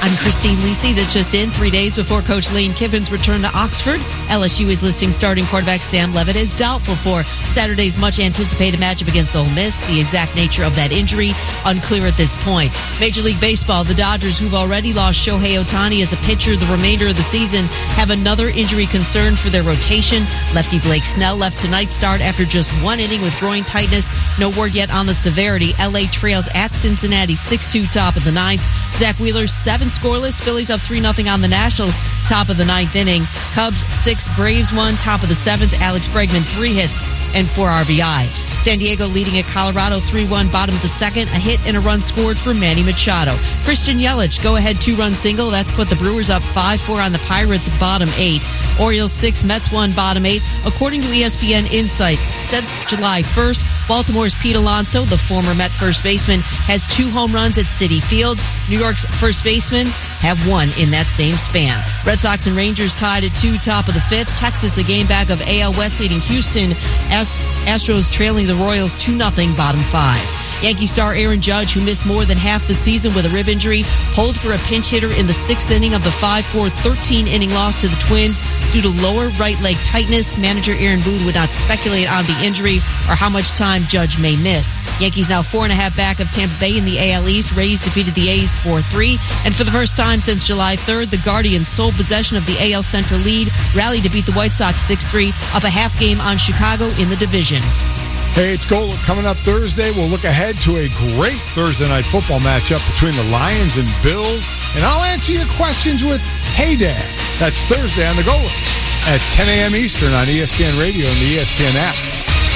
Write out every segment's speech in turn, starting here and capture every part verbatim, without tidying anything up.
I'm Christine Lisi. This just in, three days before Coach Lane Kiffin's return to Oxford, L S U is listing starting quarterback Sam Levitt as doubtful for Saturday's much-anticipated matchup against Ole Miss. The exact nature of that injury, unclear at this point. Major League Baseball, the Dodgers, who've already lost Shohei Ohtani as a pitcher the remainder of the season, have another injury concern for their rotation. Lefty Blake Snell left tonight's start after just one inning with groin tightness. No word yet on the severity. L A trails at Cincinnati six two top of the ninth. Zach Wheeler, seven scoreless. Phillies up three nothing on the Nationals, top of the ninth inning. Cubs, six. Braves, one, top of the seventh. Alex Bregman, three hits and four R B I. San Diego leading at Colorado three one, bottom of the second. A hit and a run scored for Manny Machado. Christian Yelich, go-ahead two-run single. That's put the Brewers up five four on the Pirates, bottom eight. Orioles six, Mets one, bottom eight. According to E S P N Insights, since July first, Baltimore's Pete Alonso, the former Met first baseman, has two home runs at Citi Field. New York's first baseman have one in that same span. Red Sox and Rangers tied at two, top of the fifth. Texas, a game back of A L West leading Houston. Astros trailing the Royals two nothing, bottom five. Yankee star Aaron Judge, who missed more than half the season with a rib injury, pulled for a pinch hitter in the sixth inning of the five four thirteen-inning loss to the Twins due to lower right leg tightness. Manager Aaron Boone would not speculate on the injury or how much time Judge may miss. Yankees now four and a half back of Tampa Bay in the A L East. Rays defeated the A's four three. And for the first time since July third, the Guardians, sole possession of the A L Central lead, rallied to beat the White Sox six three, up a half game on Chicago in the division. Hey, it's Golic. Coming up Thursday, we'll look ahead to a great Thursday night football matchup between the Lions and Bills, and I'll answer your questions with Hey Dad. That's Thursday on the Golic at ten a.m. Eastern on E S P N Radio and the E S P N app.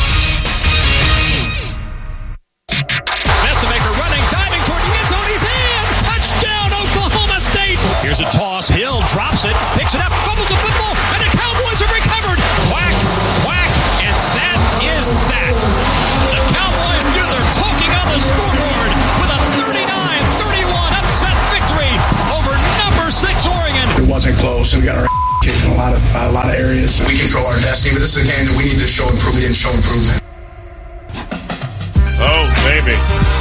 Nestemaker running, diving toward the end zone. He's in! Touchdown, Oklahoma State! Here's a toss. Hill drops it, picks it up, fumbles the football, and the Cowboys have recovered. Quack, quack, and that is that. The Cowboys do their talking on the scoreboard with a thirty-nine thirty-one upset victory over number six Oregon. It wasn't close, and we got our kicked in a lot of uh, a lot of areas. We control our destiny, but this is a game that we need to show improvement. We didn't show improvement. Oh, baby.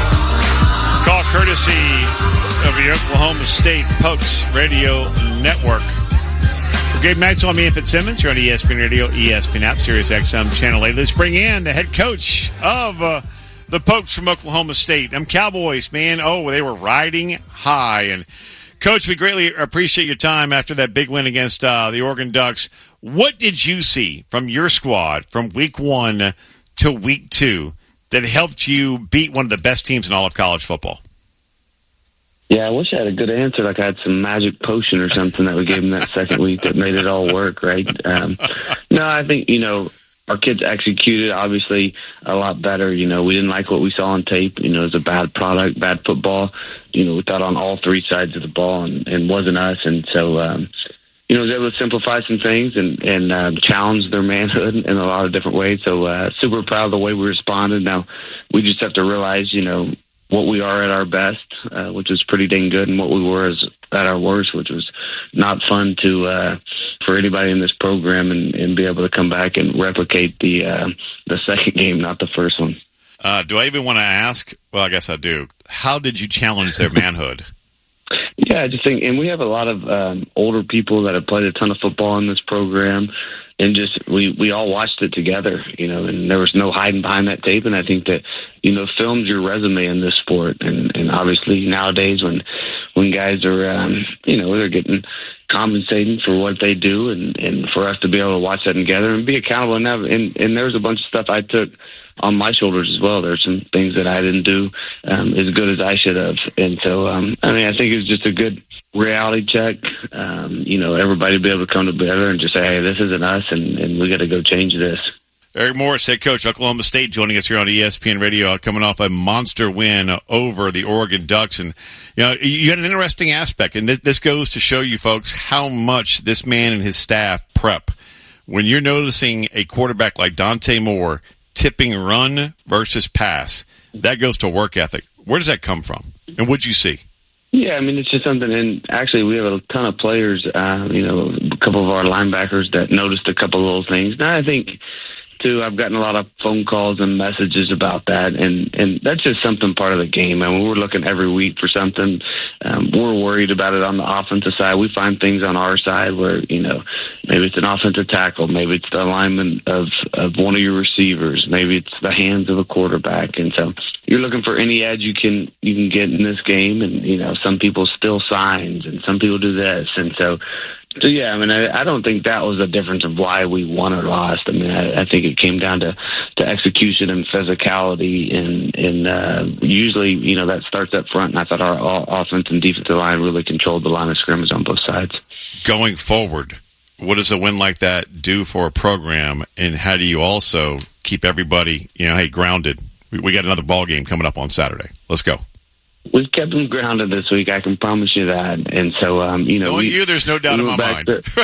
Call courtesy of the Oklahoma State Pokes Radio Network. For Gabe Neitzel, I'm Ian Fitzsimmons. You're on E S P N Radio, E S P N app, Sirius X M Channel eight. Let's bring in the head coach of uh, the Pokes from Oklahoma State. Them Cowboys, man, oh, they were riding high. And, Coach, we greatly appreciate your time after that big win against uh, the Oregon Ducks. What did you see from your squad from week one to week two that helped you beat one of the best teams in all of college football? Yeah, I wish I had a good answer, like I had some magic potion or something that we gave them that second week that made it all work, right? Um, no, I think, you know, our kids executed, obviously, a lot better. You know, we didn't like what we saw on tape. You know, it was a bad product, bad football. You know, we thought on all three sides of the ball and, and wasn't us. And so, um, you know, I was able to simplify some things and, and uh, challenge their manhood in a lot of different ways. So uh, super proud of the way we responded. Now, we just have to realize, you know, what we are at our best, uh, which was pretty dang good, and what we were as, at our worst, which was not fun to uh, for anybody in this program, and, and be able to come back and replicate the uh, the second game, not the first one. Uh, do I even want to ask? Well, I guess I do. How did you challenge their manhood? Yeah, I just think, and we have a lot of um, older people that have played a ton of football in this program. And just, we, we all watched it together, you know, and there was no hiding behind that tape. And I think that, you know, film's your resume in this sport. And, and obviously nowadays when, when guys are, um, you know, they're getting compensated for what they do, and, and for us to be able to watch that together and be accountable. And, have, and, and there's a bunch of stuff I took on my shoulders as well. There's some things that I didn't do um, as good as I should have. And so, um, I mean, I think it was just a good reality check. Um, you know, everybody be able to come together and just say, hey, this isn't us, and, and we got to go change this. Eric Morris, head coach, Oklahoma State, joining us here on E S P N Radio, coming off a monster win over the Oregon Ducks. And, you know, you had an interesting aspect, and this, this goes to show you folks how much this man and his staff prep. When you're noticing a quarterback like Dante Moore tipping run versus pass, that goes to work ethic. Where does that come from? And what'd you see? Yeah, I mean, it's just something, and actually we have a ton of players, uh, you know, a couple of our linebackers that noticed a couple of little things. Now, I think, too. I've gotten a lot of phone calls and messages about that, and, and that's just something part of the game. I mean, we're looking every week for something. Um, we're worried about it on the offensive side. We find things on our side where, you know, maybe it's an offensive tackle, maybe it's the alignment of, of one of your receivers, maybe it's the hands of a quarterback, and so you're looking for any edge you can you can get in this game. And, you know, some people steal signs, and some people do this, and so. So, yeah, I mean, I, I don't think that was the difference of why we won or lost. I mean, I, I think it came down to, to execution and physicality, and, and uh, usually, you know, that starts up front, and I thought our all, offense and defensive line really controlled the line of scrimmage on both sides. Going forward, what does a win like that do for a program, and how do you also keep everybody, you know, hey, grounded? We, we got another ball game coming up on Saturday. Let's go. We've kept them grounded this week, I can promise you that. And so, um, you know, Knowing we, you, there's no doubt we in my mind.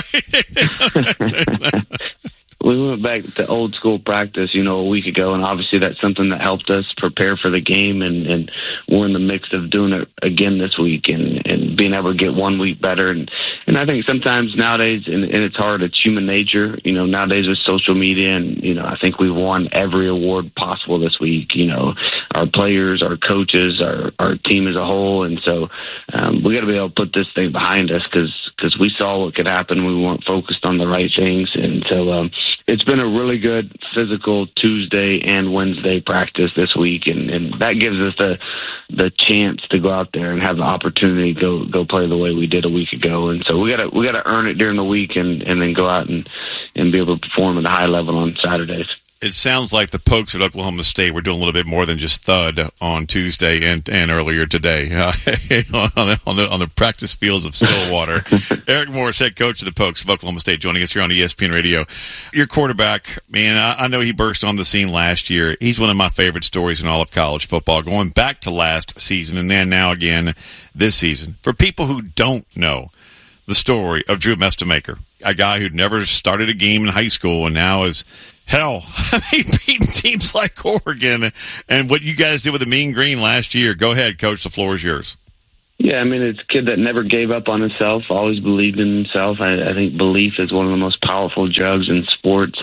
To, we went back to old school practice, you know, a week ago, and obviously that's something that helped us prepare for the game, and, and we're in the mix of doing it again this week, and, and being able to get one week better. And, and I think sometimes nowadays, and, and it's hard, it's human nature, you know, nowadays with social media, and, you know, I think we've won every award possible this week, you know, our players, our coaches, our, our team as a whole. And so um, we got to be able to put this thing behind us, because because we saw what could happen. We weren't focused on the right things. And so um, it's been a really good physical Tuesday and Wednesday practice this week, and, and that gives us the the chance to go out there and have the opportunity to go go play the way we did a week ago. And so we got to we got to earn it during the week, and, and then go out and, and be able to perform at a high level on Saturdays. It sounds like the Pokes at Oklahoma State were doing a little bit more than just thud on Tuesday and, and earlier today uh, on, the, on, the, on the practice fields of Stillwater. Eric Morris, head coach of the Pokes of Oklahoma State, joining us here on E S P N Radio. Your quarterback, man, I, I know he burst on the scene last year. He's one of my favorite stories in all of college football, going back to last season and then now again this season. For people who don't know the story of Drew Mestemaker, a guy who'd never started a game in high school and now is – hell, I mean, beating teams like Oregon, and what you guys did with the Mean Green last year. Go ahead, Coach. The floor is yours. Yeah, I mean, it's a kid that never gave up on himself, always believed in himself. I, I think belief is one of the most powerful drugs in sports.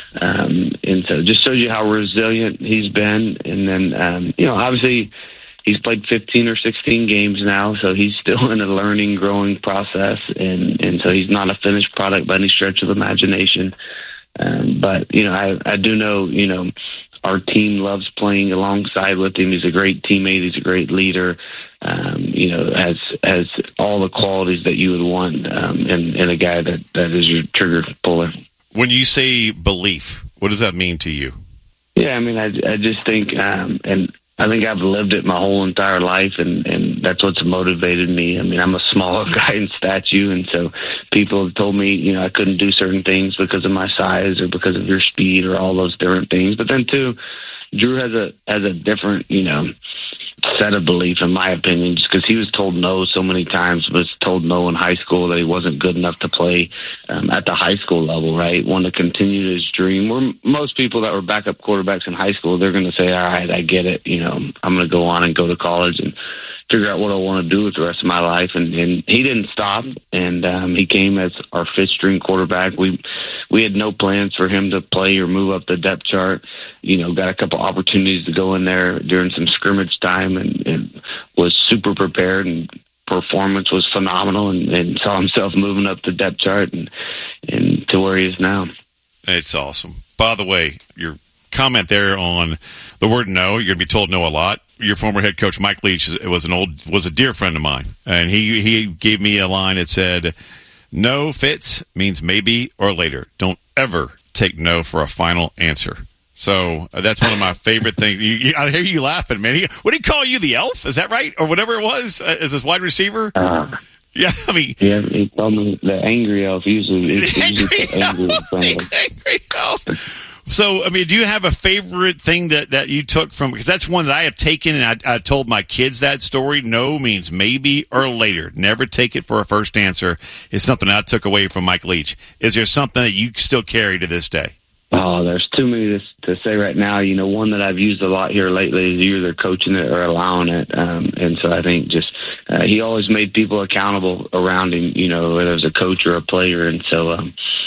Um, and so it just shows you how resilient he's been. And then, um, you know, obviously he's played fifteen or sixteen games now, so he's still in a learning, growing process. And, and so he's not a finished product by any stretch of the imagination. Um, but, you know, I, I do know, you know, our team loves playing alongside with him. He's a great teammate. He's a great leader. Um, you know, has, has all the qualities that you would want um, in, in a guy that, that is your trigger puller. When you say belief, what does that mean to you? Yeah, I mean, I, I just think, um, and I think I've lived it my whole entire life, and, and that's what's motivated me. I mean, I'm a smaller guy in stature, and so people have told me, you know, I couldn't do certain things because of my size or because of your speed or all those different things. But then, too, Drew has a has a different, you know, set of belief, in my opinion, just because he was told no so many times, was told no in high school that he wasn't good enough to play um, at the high school level, right? Wanted to continue his dream. Where most people that were backup quarterbacks in high school, they're going to say, all right, I get it. You know, I'm going to go on and go to college and figure out what I want to do with the rest of my life. And, and he didn't stop, and um, he came as our fifth string quarterback. We we had no plans for him to play or move up the depth chart. You know, got a couple opportunities to go in there during some scrimmage time, and, and was super prepared, and performance was phenomenal, and, and saw himself moving up the depth chart and, and to where he is now. It's awesome. By the way, your comment there on the word no, you're going to be told no a lot. Your former head coach, Mike Leach, was an old, was a dear friend of mine, and he, he gave me a line that said, no Fitz means maybe or later. Don't ever take no for a final answer. So uh, that's one of my favorite things. You, you, I hear you laughing, man. He, what did he call you, the elf? Is that right? Or whatever it was, uh, as his wide receiver? Uh, yeah, I mean. Yeah, he called me the angry elf. Usually, it's, the angry usually elf. The angry elf. So, I mean, do you have a favorite thing that, that you took from, because that's one that I have taken, and I, I told my kids that story. No means maybe or later. Never take it for a first answer is something I took away from Mike Leach. Is there something that you still carry to this day? Oh, there's too many to, to say right now. You know, one that I've used a lot here lately is you're either coaching it or allowing it. Um, and so I think just uh, he always made people accountable around him, you know, whether it was a coach or a player. And so um,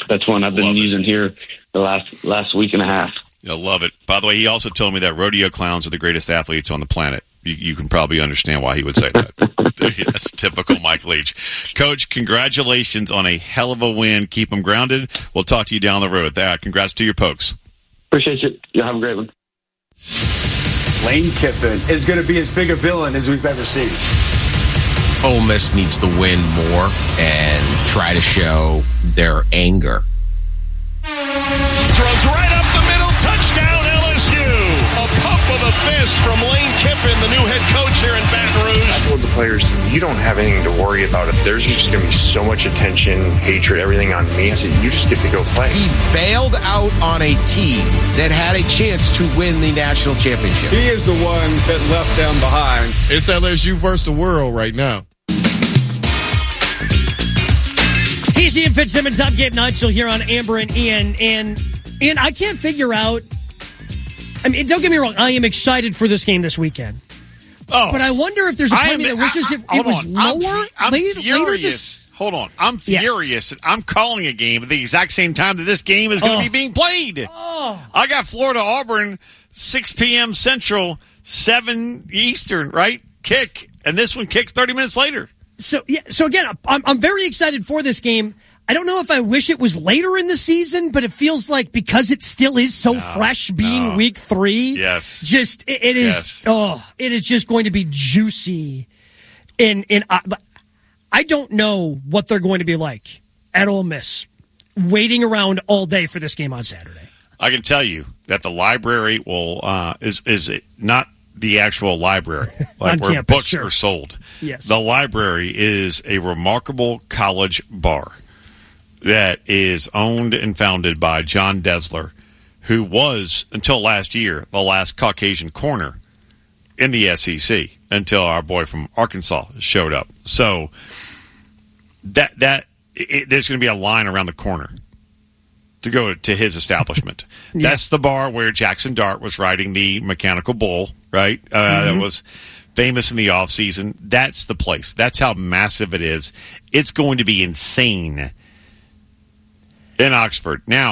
that's one I've been Love it. using here the last last week and a half. I love it. By the way, he also told me that rodeo clowns are the greatest athletes on the planet. You, you can probably understand why he would say that. That's typical Mike Leach. Coach, congratulations on a hell of a win. Keep them grounded. We'll talk to you down the road. Uh, congrats to your Pokes. Appreciate you. You have a great one. Lane Kiffin is going to be as big a villain as we've ever seen. Ole Miss needs to win more and try to show their anger. Throws right up the middle. Touchdown, L S U. A pump of the fist from Lane Kiffin, the new head coach here in Baton Rouge. I told the players, you don't have anything to worry about. There's just going to be so much attention, hatred, everything on me. I said, you just get to go play. He bailed out on a team that had a chance to win the national championship. He is the one that left them behind. It's L S U versus the world right now. He's Ian Fitzsimmons. I'm Gabe Neitzel here on Amber and Ian. And Ian, I can't figure out. I mean, don't get me wrong. I am excited for this game this weekend. Oh, but I wonder if there's a part of me that wishes it, it was on. lower. I'm, I'm later, furious. later this. Hold on. I'm Yeah. furious. I'm calling a game at the exact same time that this game is going to Oh. be being played. Oh. I got Florida Auburn, six p.m. Central, seven Eastern, right? Kick. And this one kicks thirty minutes later. So yeah. So again, I'm I'm very excited for this game. I don't know if I wish it was later in the season, but it feels like because it still is so No, fresh, being no. week three. Yes. Just it, it is. Yes. Oh, it is just going to be juicy. And and I, I don't know what they're going to be like at Ole Miss, waiting around all day for this game on Saturday. I can tell you that the library will uh, is is not the actual library, like On where campus, books sure. are sold. Yes. The library is a remarkable college bar that is owned and founded by John Desler, who was, until last year, the last Caucasian corner in the S E C until our boy from Arkansas showed up. So that that it, there's going to be a line around the corner to go to his establishment. Yeah. That's the bar where Jackson Dart was riding the mechanical bull, right? Uh, Mm-hmm. That was famous in the off season. That's the place. That's how massive it is. It's going to be insane in Oxford. Now,